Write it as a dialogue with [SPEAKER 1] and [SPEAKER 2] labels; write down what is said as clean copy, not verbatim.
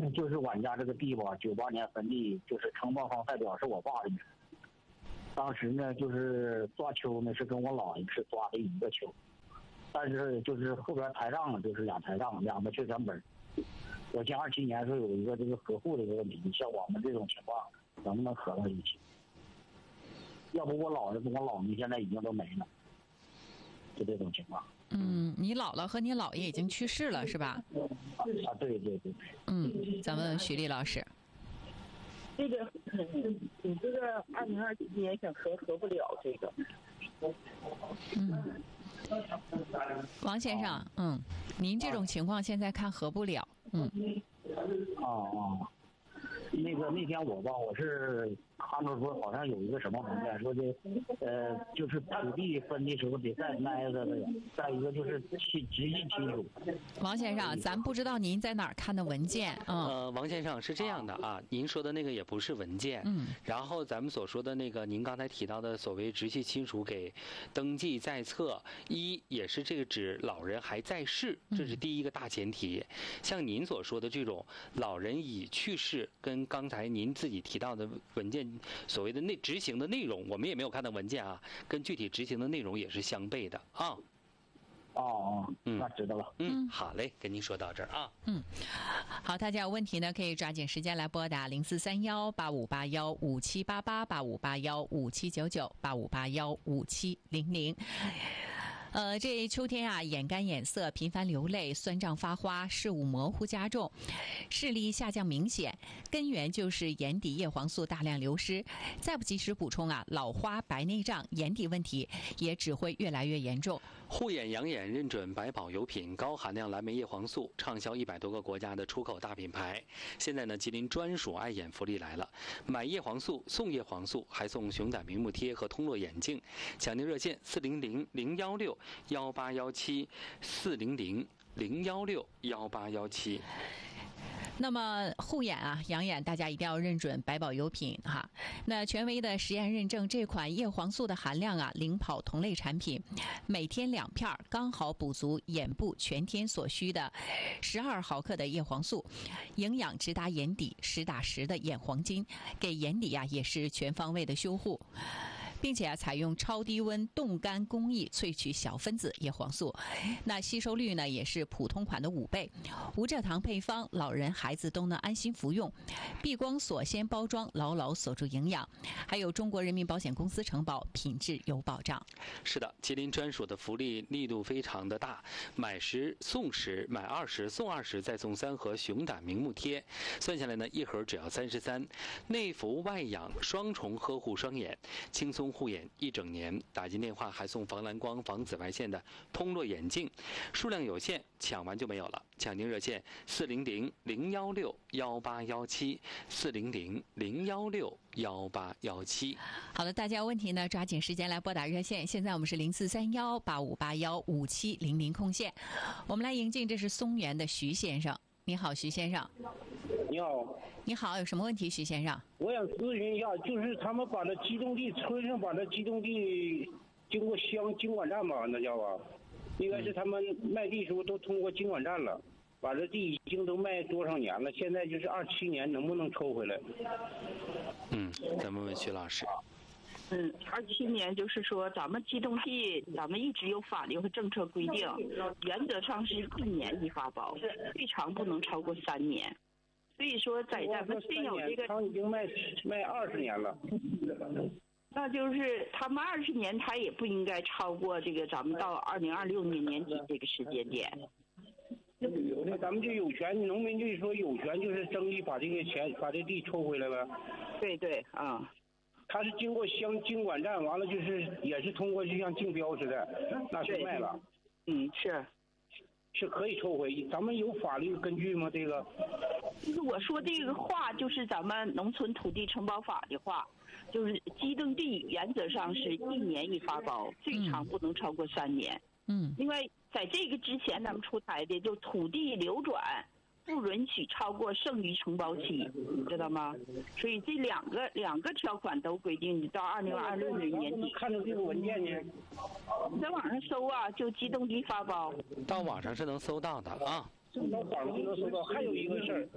[SPEAKER 1] 就是俺家这个地吧，98年分地，就是承包方代表是我爸的。当时呢，就是抓阄呢是跟我姥爷是抓的一个阄，但是就是后边抬账了，就是俩抬账，两个确权本。我见27年时候有一个这个合户的这个问题，像我们这种情况能不能合到一起？要不我姥爷跟我姥爷现在已经都没了，就这种情况。
[SPEAKER 2] 你姥姥和你姥爷已经去世了是吧？
[SPEAKER 1] 对。
[SPEAKER 2] 咱问徐丽老师。
[SPEAKER 3] 这个你这个2027年想合不了这个。
[SPEAKER 2] 王先生，您这种情况现在看合不了。
[SPEAKER 1] 那天我是看着说好像有一个什么文件说的，就是土地分的时候得再挨着的，再一个就是直系亲属。
[SPEAKER 2] 王先生，咱不知道您在哪儿看的文件
[SPEAKER 4] 王先生是这样的啊，您说的那个也不是文件，然后咱们所说的那个您刚才提到的所谓直系亲属给登记在册，也是这个指老人还在世，这是第一个大前提。像您所说的这种老人已去世，跟刚才您自己提到的文件所谓的执行的内容，我们也没有看到文件啊，跟具体执行的内容也是相悖的啊。
[SPEAKER 1] 那知道了。
[SPEAKER 4] 好嘞，跟您说到这儿啊。
[SPEAKER 2] 好，大家有问题呢，可以抓紧时间来拨打0431858157888581579985815700。这秋天啊，眼干眼涩，频繁流泪，酸胀发花，视物模糊加重，视力下降明显，根源就是眼底叶黄素大量流失。再不及时补充啊，老花、白内障、眼底问题也只会越来越严重。
[SPEAKER 4] 护眼养眼认准百宝油品，高含量蓝莓叶黄素，畅销100多个国家的出口大品牌。现在呢，吉林专属爱眼福利来了，买叶黄素送叶黄素，还送熊胆明目贴和通络眼镜。抢订热线400-016-1817，400-016-1817。
[SPEAKER 2] 那么护眼啊、养眼，大家一定要认准百宝油品哈。那权威的实验认证，这款叶黄素的含量啊，领跑同类产品，每天2片，刚好补足眼部全天所需的12毫克的叶黄素，营养直达眼底，实打实的眼黄金，给眼底啊也是全方位的修护。并且采用超低温冻干工艺萃取小分子叶黄素，那吸收率呢也是普通款的5倍，无蔗糖配方，老人孩子都能安心服用。避光锁鲜包装，牢牢锁住营养，还有中国人民保险公司承保，品质有保障。
[SPEAKER 4] 是的，吉林专属的福利力度非常的大，买10送10，买20送20，再送3盒熊胆明目贴，算下来呢，1盒只要33，内服外养，双重呵护双眼，轻松护眼1整年。打进电话还送防蓝光、防紫外线的通络眼镜，数量有限，抢完就没有了。抢订热线400-016-1817，400-016-1817。
[SPEAKER 2] 好的，大家有问题呢，抓紧时间来拨打热线。现在我们是043185815700空线。我们来迎进，这是松原的徐先生。你好，徐先生。
[SPEAKER 5] 你好。
[SPEAKER 2] 你好，有什么问题，徐先生？
[SPEAKER 5] 我想咨询一下，就是他们把那机动地村上把那机动地经过经管站吧，那叫吧，应该是他们卖地时候都通过经管站了，把这地已经都卖多少年了？现在就是27年，能不能抽回来？
[SPEAKER 4] 咱们问徐老师。
[SPEAKER 3] 27年就是说，咱们机动地，咱们一直有法律和政策规定，原则上是1年一发包，最长不能超过3年。所以说，在咱们现有这个，
[SPEAKER 5] 他已经卖20年了。
[SPEAKER 3] 那就是他们20年，他也不应该超过这个咱们到2026年年底这个时间点。
[SPEAKER 5] 那咱们就有权，农民就是说有权，就是争议把这个钱把这地抽回来呗。
[SPEAKER 3] 对
[SPEAKER 5] 他是经过经管站，完了就是也是通过就像竞标似的，那是卖了。是可以抽回，咱们有法律根据吗？这个
[SPEAKER 3] 就是我说这个话，就是咱们农村土地承包法的话，就是机动地原则上是1年一发包，最长不能超过3年。另外在这个之前咱们出台的就土地流转不允许超过剩余承包期，你知道吗？所以这两个条款都规定，你到2026年年底。
[SPEAKER 5] 看到这个文件呢？
[SPEAKER 3] 你在网上搜啊，就机动地发包。
[SPEAKER 4] 到网上是能搜到的啊。
[SPEAKER 5] 到网上就能搜到。还有一个事儿，